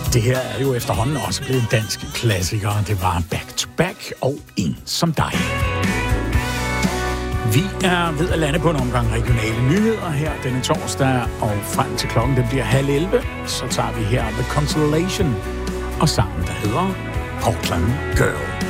Det her er jo efterhånden også blevet en dansk klassiker. Det var Back to Back og En som dig. Vi er ved at lande på en omgang regionale nyheder her denne torsdag, og frem til klokken det bliver 10:30, så tager vi her The Consolation og sangen, der hedder Portland Girl.